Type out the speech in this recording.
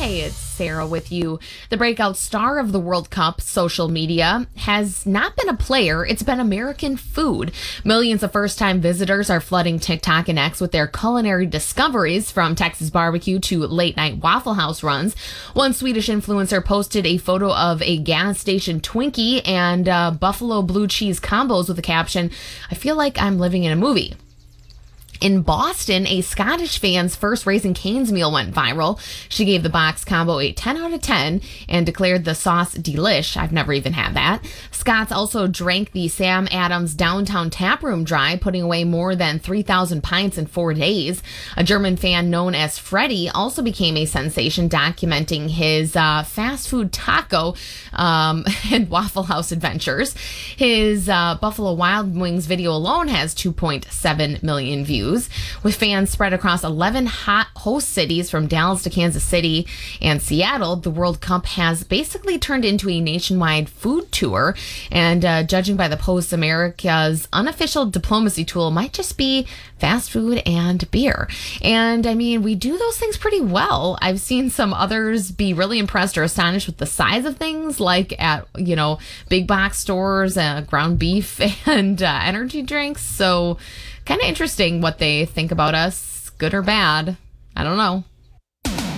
It's Sarah with you. The breakout star of the World Cup social media has not been a player, it's been American food. Millions of first-time visitors are flooding TikTok and X with their culinary discoveries, from Texas barbecue to late-night Waffle House runs. One Swedish influencer posted a photo of a gas station Twinkie and buffalo blue cheese combos with the caption, "I feel like I'm living in a movie." In Boston, a Scottish fan's first Raising Cane's meal went viral. She gave the box combo a 10 out of 10 and declared the sauce delish. I've never even had that. Scots also drank the Sam Adams Downtown Taproom dry, putting away more than 3,000 pints in 4 days. A German fan known as Freddie also became a sensation, documenting his fast food taco and Waffle House adventures. His Buffalo Wild Wings video alone has 2.7 million views. With fans spread across 11 hot host cities from Dallas to Kansas City and Seattle, the World Cup has basically turned into a nationwide food tour. And judging by the Post, America's unofficial diplomacy tool might just be fast food and beer. And I mean, we do those things pretty well. I've seen some others be really impressed or astonished with the size of things, like at, big box stores, ground beef and energy drinks. So kind of interesting what they think about us, good or bad. I don't know.